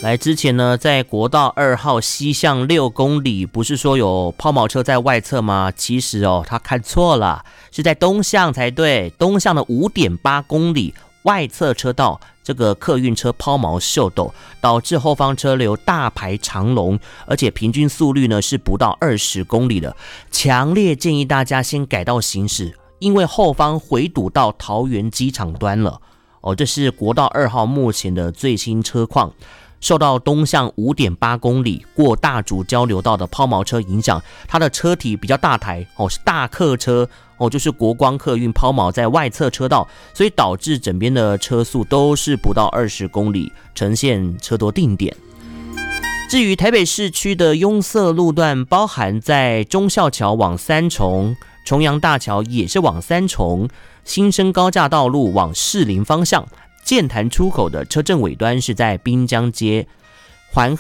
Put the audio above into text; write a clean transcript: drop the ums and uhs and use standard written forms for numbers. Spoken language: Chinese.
来之前呢，在国道2号西向6公里，不是说有抛锚车在外侧吗？其实他看错了，是在东向才对。东向的 5.8 公里外侧车道，这个客运车抛锚秀逗，导致后方车流大排长龙，而且平均速率呢是不到20公里的。强烈建议大家先改道行驶，因为后方回堵到桃园机场端了。这是国道2号目前的最新车况。受到东向 5.8 公里过大竹交流道的抛锚车影响，它的车体比较大台，是大客车，就是国光客运抛锚在外侧车道，所以导致整边的车速都是不到20公里，呈现车多定点。至于台北市区的拥塞路段，包含在忠孝桥往三重、重阳大桥也是往三重、新生高架道路往士林方向，剑潭出口的车阵尾端是在滨江街，环